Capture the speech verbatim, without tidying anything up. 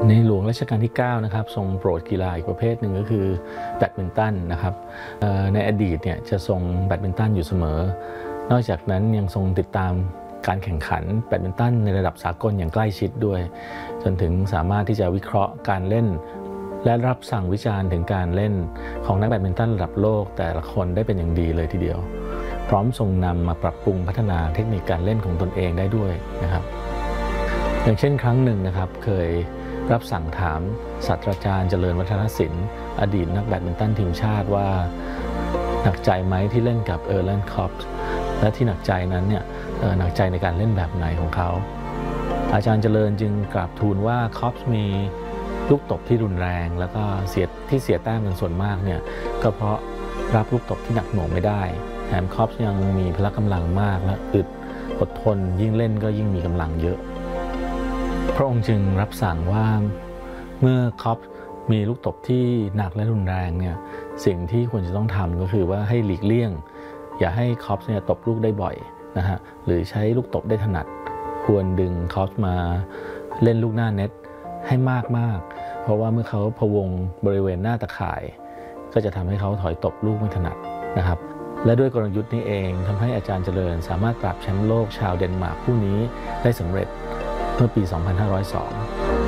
ในหลวงรัชกาลที่เก้านะครับทรงโปรดกีฬาอีกประเภทหนึ่งก็คือแบดมินตันนะครับในอดีตเนี่ยจะทรงแบดมินตันอยู่เสมอนอกจากนั้นยังทรงติดตามการแข่งขันแบดมินตันในระดับสากลอย่างใกล้ชิดด้วยจนถึงสามารถที่จะวิเคราะห์การเล่นและรับสั่งวิจารณ์ถึงการเล่นของนักแบดมินตันระดับโลกแต่ละคนได้เป็นอย่างดีเลยทีเดียวพร้อมทรงนำมาปรับปรุงพัฒนาเทคนิคการเล่นของตนเองได้ด้วยนะครับอย่างเช่นครั้งหนึ่งนะครับเคยรับสั่งถามศาสตราจารย์เจริญวัฒนศิลป์อดีตนักแบดมินตันทีมชาติว่าหนักใจไหมที่เล่นกับเออร์แลนด์คอปส์และที่หนักใจนั้นเนี่ยหนักใจในการเล่นแบบไหนของเขาอาจารย์เจริญจึงกราบทูลว่าคอปส์มีลูกตบที่รุนแรงแล้วก็เสียที่เสียแต้มเป็นส่วนมากเนี่ยก็เพราะรับลูกตบที่หนักหน่วงไม่ได้แถมคอปส์ยังมีพละกำลังมากและอึดอดทนยิ่งเล่นก็ยิ่งมีกำลังเยอะพระองค์จึงรับสั่งว่าเมื่อคอปส์มีลูกตบที่หนักและรุนแรงเนี่ยสิ่งที่ควรจะต้องทำก็คือว่าให้หลีกเลี่ยงอย่าให้คอปส์เนี่ยตบลูกได้บ่อยนะฮะหรือใช้ลูกตบได้ถนัดควรดึงคอปส์มาเล่นลูกหน้าเน็ตให้มากมากเพราะว่าเมื่อเขาพะวงบริเวณหน้าตะข่ายก็จะทำให้เขาถอยตบลูกไม่ถนัดนะครับและด้วยกลยุทธ์นี้เองทำให้อาจารย์เจริญสามารถปราบแชมป์โลกชาวเดนมาร์กผู้นี้ได้สำเร็จเมื่อปี สองพันห้าร้อยสอง